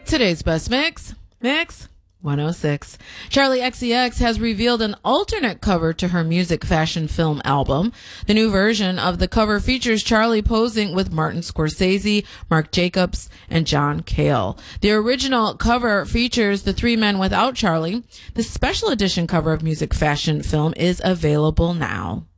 Today's best mix 106. Charli XCX has revealed an alternate cover to her music fashion film album. The new version of the cover features Charli posing with Martin Scorsese, Marc Jacobs, and John Cale. The original cover features the three men without Charli. The special edition cover of music fashion film is available now.